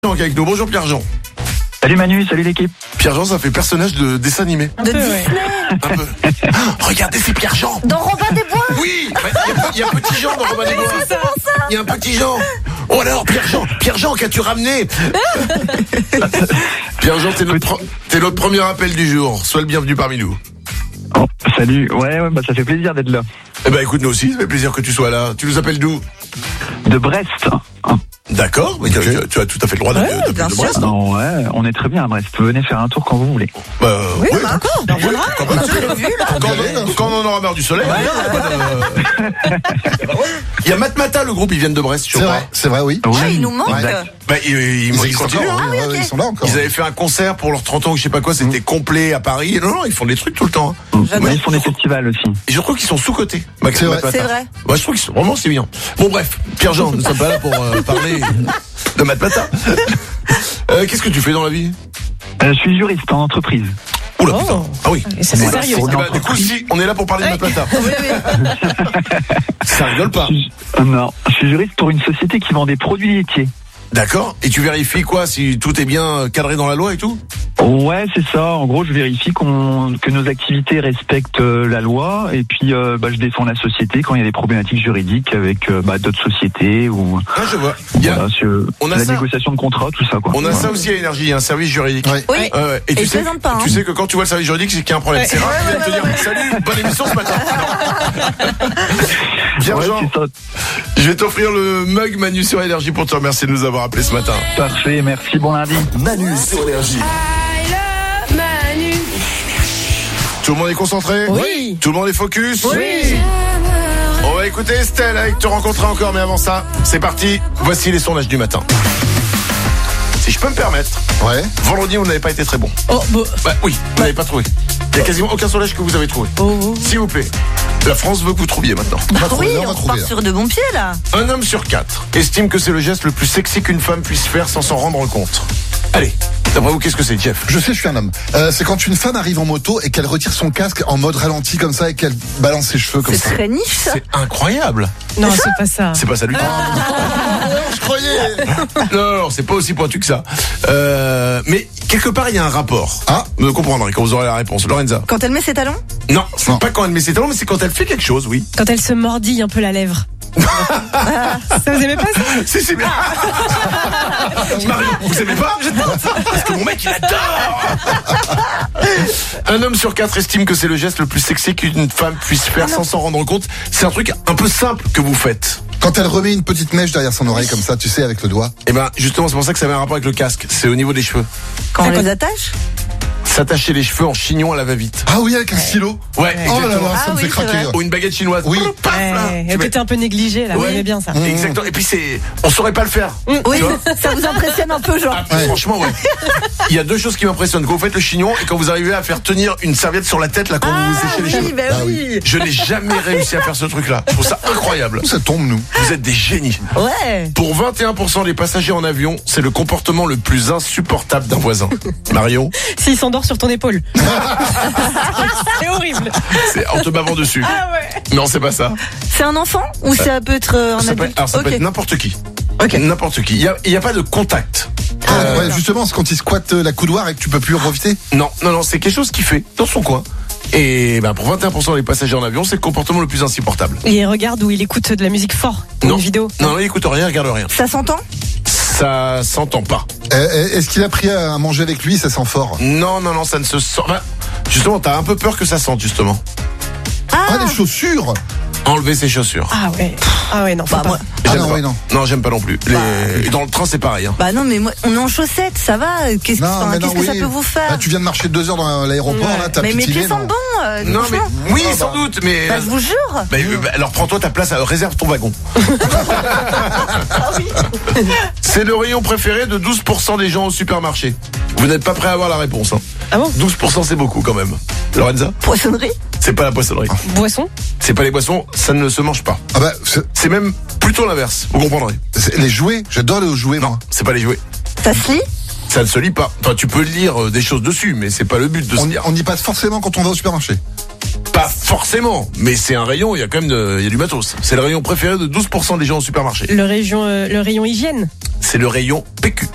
Avec nous. Bonjour Pierre-Jean. Salut Manu, salut l'équipe. Pierre-Jean, ça fait personnage de dessin animé. De Disney. Un peu. Regardez, c'est Pierre-Jean. Dans Robin des Bois. Oui, il y a Petit Jean dans Robin des Bois. Il y a un Petit Jean. Oh alors, Pierre-Jean, qu'as-tu ramené? Pierre-Jean, t'es notre premier appel du jour. Sois le bienvenu parmi nous. Oh, salut, ouais, ça fait plaisir d'être là. Eh ben écoute, nous aussi, ça fait plaisir que tu sois là. Tu nous appelles d'où? De Brest. D'accord, mais tu as tout à fait le droit d'appeler de Brest. Non, ouais, on est très bien à Brest. Venez faire un tour quand vous voulez. Oui, d'accord. On Quand on en aura marre du soleil. Il y a Matmata, le groupe, ils viennent de Brest, je crois. C'est vrai, oui. Ah, il nous manque. Bah, ils continuent. Ils sont là encore. Ils avaient fait un concert pour leurs 30 ans, je sais pas quoi, c'était complet à Paris. Non, ils font des trucs tout le temps. Mais ils font des festivals aussi. Et je trouve qu'ils sont sous-cotés. C'est vrai. C'est vrai. Moi, je trouve qu'ils sont vraiment c'est bien. Bon, bref, Pierre-Jean, nous ne sommes pas là pour parler de Matmata. Qu'est-ce que tu fais dans la vie? Je suis juriste en entreprise. Oula, putain. Ah oui. Et ça, c'est sérieux. Du coup, si, on est là pour parler de Matmata. Ça rigole pas. Non, je suis juriste pour une société qui vend des produits laitiers. D'accord. Et tu vérifies quoi? Si tout est bien cadré dans la loi et tout? Ouais, c'est ça. En gros, je vérifie que nos activités respectent la loi, et puis je défends la société quand il y a des problématiques juridiques avec d'autres sociétés ou. Ah, je vois. On a la négociation de contrat, tout ça quoi. On a ça aussi à Énergie, il y a un service juridique. Oui. Et tu sais, pas, tu sais que quand tu vois le service juridique, c'est qu'il y a un problème. C'est rare qu'ils viennent te dire salut, bonne émission ce matin. Pierre-Jean, je vais t'offrir le mug Manu sur Énergie pour te remercier de nous avoir appelé ce matin. Parfait, merci, bon lundi. Manu sur Énergie. Manu. Tout le monde est concentré? Oui. Tout le monde est focus? Oui. On va écouter Estelle avec Te rencontrer encore, mais avant ça, c'est parti. Voici les sondages du matin. Si je peux me permettre, vendredi, vous n'avez pas été très bon. Oh, Bah oui, vous n'avez pas trouvé. Il n'y a quasiment aucun sondage que vous avez trouvé. S'il vous plaît, la France veut que vous trouviez maintenant. On repart sur de bons pieds là. Un homme sur 4 estime que c'est le geste le plus sexy qu'une femme puisse faire sans s'en rendre compte. Allez, d'après vous, qu'est-ce que c'est, Jeff? Je sais, je suis un homme. C'est quand une femme arrive en moto et qu'elle retire son casque en mode ralenti comme ça et qu'elle balance ses cheveux comme ça. C'est très niche ça. C'est incroyable. Non, c'est pas ça. C'est pas ça du tout. Je croyais. Non, c'est pas aussi pointu que ça. Mais quelque part, il y a un rapport. Ah. Vous comprendrez quand vous aurez la réponse. Lorenza? Quand elle met ses talons. Non, c'est Non. pas quand elle met ses talons, mais c'est quand elle fait quelque chose, oui. Quand elle se mordille un peu la lèvre. Ça vous aimez pas ça? Si, c'est bien. Mario, vous aimez pas? Parce que mon mec, il adore. Un homme sur 4 estime que c'est le geste le plus sexy qu'une femme puisse faire sans s'en rendre compte. C'est un truc un peu simple que vous faites. Quand elle remet une petite mèche derrière son oreille comme ça, tu sais, avec le doigt. Et ben, justement, c'est pour ça que ça avait un rapport avec le casque. C'est au niveau des cheveux. Quand on les attache. S'attacher les cheveux en chignon à la va-vite. Ah oui, avec un stylo. Ouais, Oh là exactement. là, ça me fait oui, c'est craquer. vrai. Ou une baguette chinoise. Oui. Paf, là. Et que t'es un peu négligé là, vous aimez bien ça. Exactement. Et puis on saurait pas le faire. Oui, Tu vois ça vous impressionne un peu genre. Franchement, ouais. Il y a deux choses qui m'impressionnent. Quand vous faites le chignon et quand vous arrivez à faire tenir une serviette sur la tête là quand vous vous séchez les cheveux. Bah oui. Je n'ai jamais réussi à faire ce truc-là. Je trouve ça incroyable. Ça tombe, nous. Vous êtes des génies. Ouais. Pour 21% des passagers en avion, c'est le comportement le plus insupportable d'un voisin. Marion, S'il s'endort sur ton épaule. C'est horrible. c'est en te bavant dessus. Ah ouais. Non, c'est pas ça. C'est un enfant ou ça peut être un Ça peut, adulte? alors ça peut Ok. être n'importe qui. Ok. N'importe qui. Il y a pas de contact. Ouais, justement, c'est quand il squatte la coudoir et que tu peux plus en profiter. Non, c'est quelque chose qu'il fait dans son coin. Et ben pour 21% des passagers en avion, c'est le comportement le plus insupportable. Et regarde où il écoute de la musique fort. Non. Une vidéo. Non, il écoute rien, il regarde rien. Ça s'entend? Ça s'entend pas. Est-ce qu'il a pris à manger avec lui? Ça sent fort. Non, ça ne se sent. Enfin, justement, t'as un peu peur que ça sente, justement. Ah, les chaussures. Enlever ses chaussures. Ah ouais, non, faut Bah, pas. moi- Ah J'aime non, pas. oui, non. Non, j'aime pas non plus. Et dans le train, c'est pareil. Hein. Bah non, mais moi, on est en chaussettes, ça va. Qu'est-ce que ça peut vous faire? Bah, tu viens de marcher 2 heures dans l'aéroport, Ouais. là, t'as Mais mes pétilé, pieds sentent bon. Non, mais franchement. oui, sans doute, mais. Bah, je vous jure. Alors prends-toi ta place, réserve ton wagon. C'est le rayon préféré de 12% des gens au supermarché. Vous n'êtes pas prêt à avoir la réponse. Hein. Ah bon? 12% c'est beaucoup quand même. Lorenza? Poissonnerie. C'est pas la poissonnerie. Boisson? C'est pas les boissons, ça ne se mange pas. Ah bah, C'est même plutôt l'inverse, vous comprendrez. les jouets, j'adore les jouets, moi. C'est pas les jouets. Ça se lit. Ça ne se lit pas. Enfin, tu peux lire des choses dessus, mais c'est pas le but de se lire. On y passe forcément quand on va au supermarché. Pas forcément, mais c'est un rayon, il y a quand même il y a du matos. C'est le rayon préféré de 12% des gens au supermarché. Le rayon hygiène. C'est le rayon PQ.